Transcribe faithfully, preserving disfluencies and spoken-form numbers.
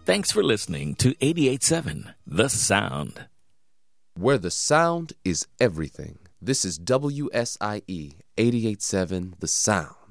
Thanks for listening to eighty-eight point seven The Sound. Where the sound is everything. This is W S I E eighty-eight point seven The Sound.